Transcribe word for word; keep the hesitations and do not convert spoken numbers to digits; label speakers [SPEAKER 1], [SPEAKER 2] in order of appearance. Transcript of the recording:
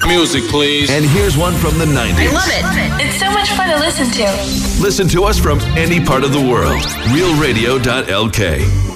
[SPEAKER 1] Music, please.
[SPEAKER 2] And here's one from the nineties.
[SPEAKER 3] I love it. It's so much fun to listen to.
[SPEAKER 2] Listen to us from any part of the world. real radio dot l k.